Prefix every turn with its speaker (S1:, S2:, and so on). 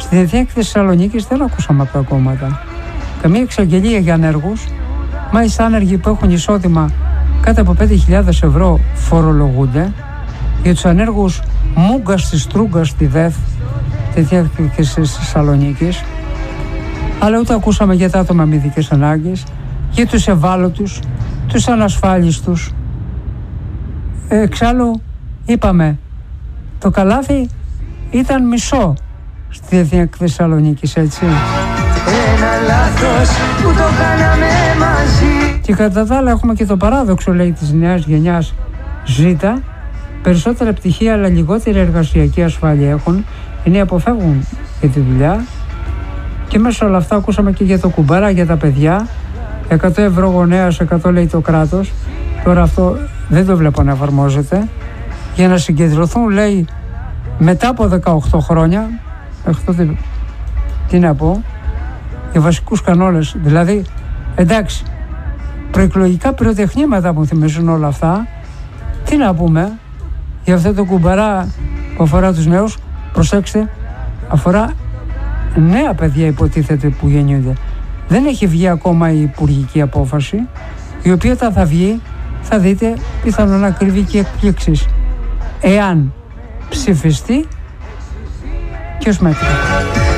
S1: Στη Διεθνή Θεσσαλονίκης δεν ακούσαμε από τα κόμματα καμία εξαγγελία για ανέργους. Μάλιστα άνεργοι που έχουν εισόδημα κάτω από 5.000 ευρώ φορολογούνται. Για τους ανέργους μούγκας της Τρούγκας στη ΔΕΘ, τη Διεθνή Θεσσαλονίκης. Αλλά ούτε ακούσαμε για τα άτομα με ειδικές ανάγκες, για τους ευάλωτους, τους ανασφάλιστους. Εξάλλου είπαμε, το καλάθι ήταν μισό στη Διεθνή Θεσσαλονίκης, έτσι.
S2: Ένα λάθος που το κάναμε μαζί.
S1: Και κατά τα άλλα έχουμε και το παράδοξο, λέει, της νέας γενιάς Z. Περισσότερα πτυχία αλλά λιγότερη εργασιακή ασφάλεια έχουν. Οι νέοι αποφεύγουν για τη δουλειά. Και μέσα όλα αυτά ακούσαμε και για το κουμπάρα για τα παιδιά. 100 ευρώ γονέας, 100 λέει το κράτος. Τώρα αυτό δεν το βλέπω να εφαρμόζεται. Για να συγκεντρωθούν, λέει, μετά από 18 χρόνια, μέχρι τότε, τι να πω, για βασικούς κανόνες. Δηλαδή, εντάξει, προεκλογικά πυροτεχνήματα που θυμίζουν όλα αυτά, τι να πούμε, για αυτό το κουμπαρά που αφορά τους νέους, προσέξτε, αφορά νέα παιδιά υποτίθεται που γεννιούνται. Δεν έχει βγει ακόμα η υπουργική απόφαση, η οποία όταν θα βγει, θα δείτε πιθανόν να κρύβει και εκπλήξεις. Εάν ψηφιστεί και ως μέτρο.